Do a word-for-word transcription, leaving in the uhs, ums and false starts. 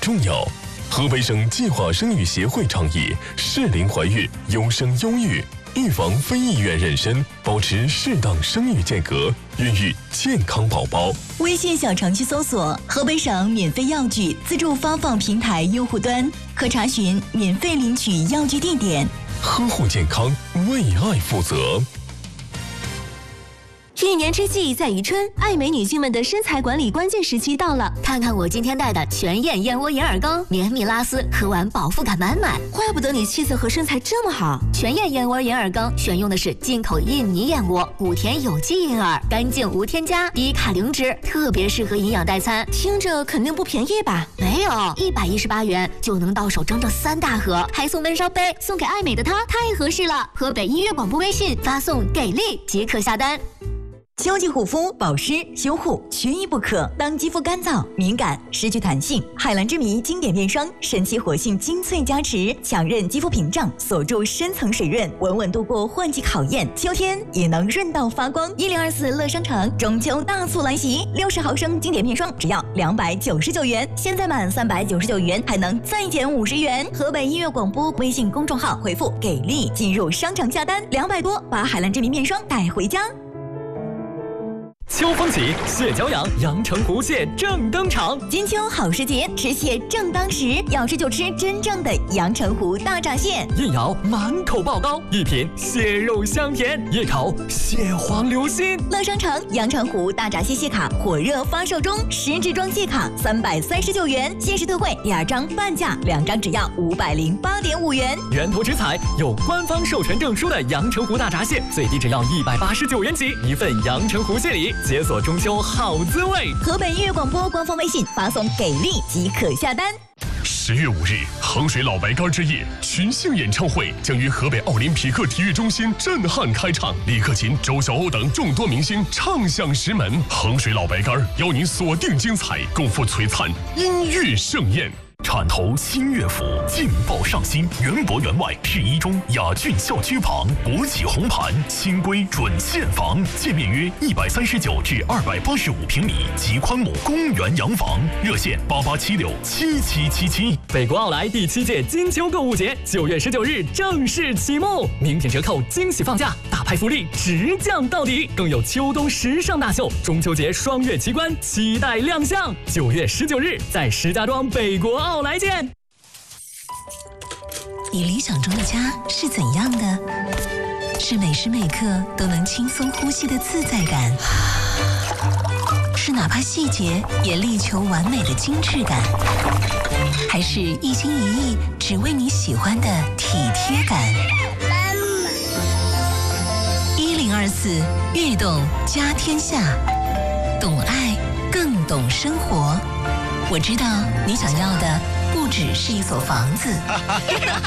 重要。河北省计划生育协会倡议适龄怀孕，优生优育，预防非意愿妊娠，保持适当生育间隔，孕育健康宝宝。 微信小程序搜索河北省免费药具自助发放平台用户端，可查询免费领取药具地点。 呵护健康，为爱负责。 一年之计在于春，爱美女性们的身材管理关键时期到了。看看我今天带的全燕燕窝银耳羹，绵密拉丝，喝完饱腹感满满。 怪不得你气色和身材这么好。 全燕燕窝银耳羹选用的是进口印尼燕窝，谷田有机银耳，干净无添加，低卡零脂，特别适合营养代餐。 听着肯定不便宜吧？ 没有，一百一十八元就能到手整整三大盒，还送温烧杯，送给爱美的她太合适了。河北音乐广播微信发送给力即可下单。 秋季护肤、保湿、修护缺一不可。当肌肤干燥、敏感、失去弹性，海蓝之谜经典面霜神奇活性精粹加持，强韧肌肤屏障，锁住深层水润，稳稳度过换季考验。秋天也能润到发光。一零二四乐商城中秋大促来袭，六十毫升经典面霜只要两百九十九元，现在满三百九十九元还能再减五十元。河北音乐广播微信公众号回复给力进入商城下单，两百多把海蓝之谜面霜带回家。 秋风起，蟹脚痒，阳澄湖蟹正登场。 金秋好时节，吃蟹正当时，要吃就吃真正的阳澄湖大闸蟹。 一咬满口爆膏，一品蟹肉香甜，一口蟹黄流心。 乐商城阳澄湖大闸蟹蟹卡火热发售中，十支装蟹卡三百三十九元，限时特惠，第二张半价，两张只要五百零八点五元。 源头直采，有官方授权证书的阳澄湖大闸蟹，最低只要一百八十九元起，一份阳澄湖蟹礼。解锁中秋好滋味。 河北音乐广播官方微信发送给力即可下单。 十月五日，衡水老白干之夜群星演唱会将于河北奥林匹克体育中心震撼开唱，李克勤、周晓鸥等众多明星唱响石门。衡水老白干邀您锁定精彩，共赴璀璨音乐盛宴。铲头新乐府，劲爆上新，园博园外市一中雅骏校区旁，国企红盘，新规准现房，界面约一百三十九至二百八十五平米，极宽亩公园洋房，热线八八七六七七七七。 北国奥莱第七届金秋购物节九月十九日正式启幕，名品折扣，惊喜放价，大派福利，直降到底，更有秋冬时尚大秀，中秋节双月奇观，期待亮相。九月十九日在石家庄北国奥莱见。 你理想中的家是怎样的？是每时每刻都能轻松呼吸的自在感，是哪怕细节也力求完美的精致感，还是一心一意只为你喜欢的体贴感？一零二四悦动家天下，懂爱更懂生活。我知道你想要的不只是一所房子。